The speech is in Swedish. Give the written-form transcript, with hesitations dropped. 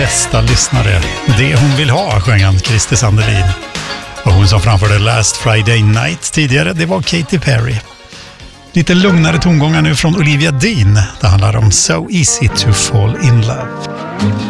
bästa lyssnare. Det hon vill ha, sjöng han, Christer Sandelin. Och hon som framförde Last Friday Night tidigare, det var Katy Perry. Lite lugnare tongångar nu från Olivia Dean. Det handlar om So Easy to Fall in Love.